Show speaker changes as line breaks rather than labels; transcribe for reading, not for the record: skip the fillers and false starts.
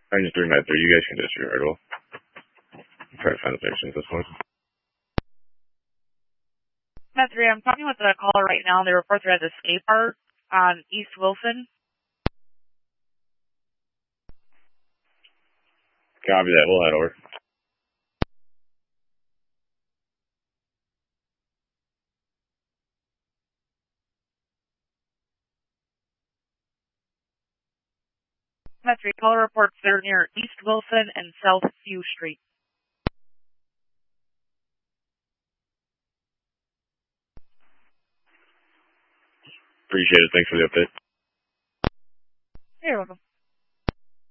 I'm just doing that through. You guys can disregard. Well, try to find the patients at this point.
Met 3, I'm talking with the caller right now. They report they're at the skate park on East Wilson.
Copy that. We'll head over.
Met 3, caller reports they're near East Wilson and South View Street.
Appreciate it. Thanks for the update.
You're welcome.